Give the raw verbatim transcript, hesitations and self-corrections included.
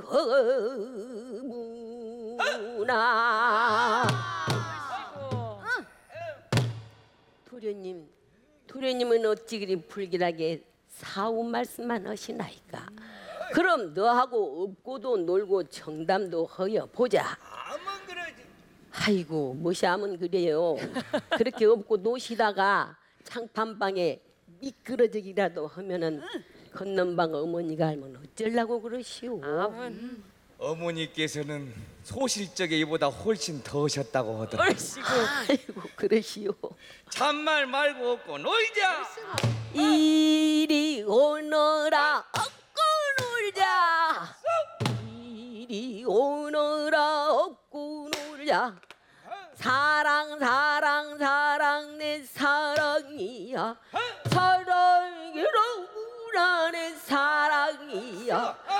너무나. 도련님, 도련님은 어찌 그리 불길하게 사후 말씀만 하시나이까? 그럼 너하고 업고도 놀고 정담도 허여 보자. 아만 그러지. 아이고 무시하면 그래요. 그렇게 업고 노시다가 창판방에 미끄러지기라도 하면은 건넌방 어머니가 알면 어쩌려고 그러시오. 어머니께서는 소실적에 이보다 훨씬 더하셨다고 하더라. 아이고 그러시오. 잔말 말고 없고 놀자. 이리 오너라 업고 놀자. 이리 오너라 업고 놀자. 사랑 사랑 사랑 내 사랑이야. 사랑이로구나 내 사랑이야.